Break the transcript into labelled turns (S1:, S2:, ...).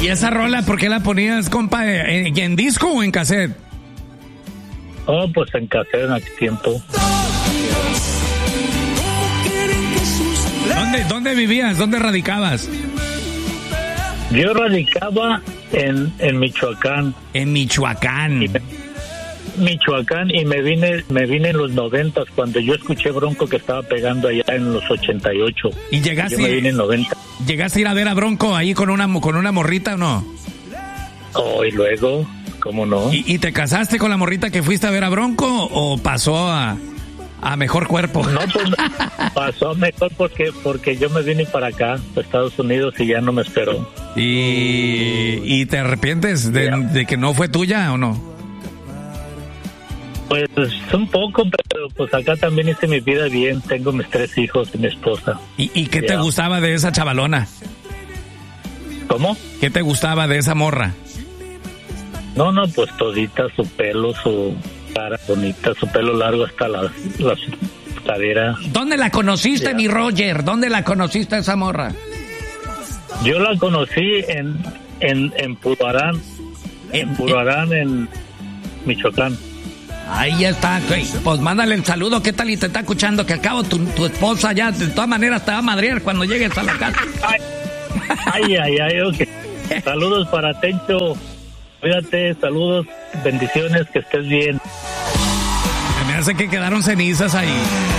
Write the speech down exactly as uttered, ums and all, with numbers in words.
S1: ¿Y esa rola por qué la ponías, compa? ¿En, en disco o en cassette?
S2: Oh, pues en cassette en aquel tiempo.
S1: ¿Dónde, ¿Dónde vivías? ¿Dónde radicabas?
S2: Yo radicaba en, en Michoacán.
S1: En Michoacán.
S2: Y me, Michoacán y me vine me vine en los noventas cuando yo escuché Bronco que estaba pegando allá en los ochenta y ocho.
S1: ¿Y llegaste?
S2: Yo me vine en noventa.
S1: ¿Llegaste a ir a ver a Bronco ahí con una con una morrita o no?
S2: Oh, y luego, ¿cómo no?
S1: ¿Y, y te casaste con la morrita que fuiste a ver a Bronco o pasó a, a mejor cuerpo?
S2: No, pues pasó mejor porque porque yo me vine para acá, a Estados Unidos, y ya no me esperó.
S1: ¿Y, y te arrepientes de, de que no fue tuya o no?
S2: Pues un poco, pero pues acá también hice mi vida bien. Tengo mis tres hijos y mi esposa.
S1: ¿Y, y qué
S2: ya.
S1: te gustaba de esa chavalona?
S2: ¿Cómo?
S1: ¿Qué te gustaba de esa morra?
S2: No, no, pues todita, su pelo, su cara bonita, su pelo largo hasta la, la cadera.
S1: ¿Dónde la conociste,
S2: ya.
S1: mi Roger? ¿Dónde la conociste esa morra?
S2: Yo la conocí en, en, en Purarán, en Purarán, en Michoacán.
S1: Ahí está, güey. Pues mándale el saludo, ¿qué tal? Y te está escuchando, que al cabo tu, tu esposa ya de todas maneras te va a madrear cuando llegues a la casa.
S2: Ay, ay, ay, ay, okay. Saludos para Tencho. Cuídate, saludos, bendiciones, que estés bien.
S1: Se me hace que quedaron cenizas ahí.